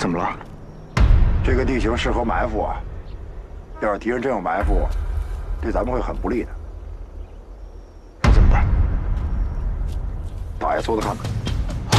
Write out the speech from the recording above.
怎么了？ 这个地形适合埋伏啊！要是敌人真有埋伏，对咱们会很不利的。 那怎么办？ 打一梭子看看。